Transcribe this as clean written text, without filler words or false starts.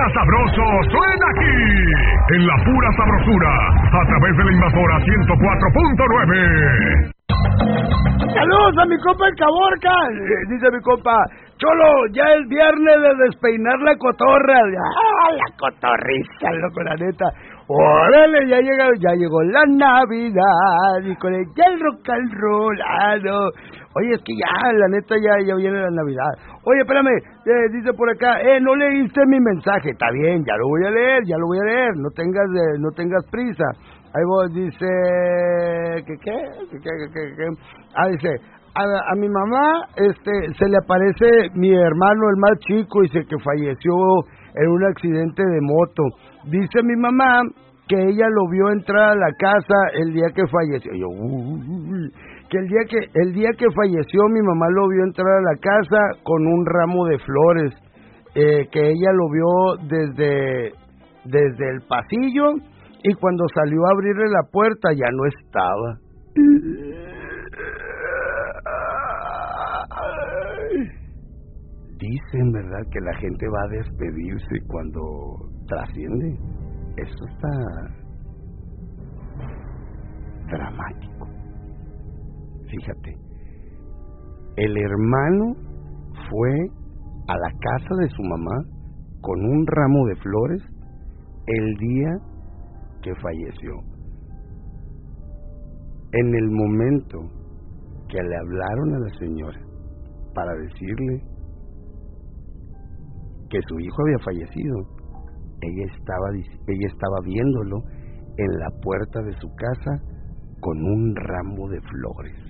suena sabroso, suena aquí, en La Pura Sabrosura, a través de la Invasora 104.9. ¡Saludos a mi compa el Caborca! Dice mi compa, Cholo, ya es viernes de despeinar la cotorra. ¡Ah, la cotorriza, loco, la neta! ¡Órale, ya llegó la Navidad! Y con el rock and roll, no. Oye, es que ya, la neta, ya viene la Navidad. Oye, espérame, dice por acá, no leíste mi mensaje. Está bien, ya lo voy a leer, no tengas prisa. Ahí vos dice, ¿qué? Dice, a mi mamá, se le aparece mi hermano, el más chico, dice que falleció en un accidente de moto. Dice mi mamá que ella lo vio entrar a la casa el día que falleció. Y yo, que el día que falleció mi mamá lo vio entrar a la casa con un ramo de flores, que ella lo vio desde el pasillo, y cuando salió a abrirle la puerta ya no estaba. Dicen, ¿verdad?, que la gente va a despedirse cuando trasciende. Eso está dramático. Fíjate, el hermano fue a la casa de su mamá con un ramo de flores el día que falleció. En el momento que le hablaron a la señora para decirle que su hijo había fallecido, ella estaba viéndolo en la puerta de su casa con un ramo de flores.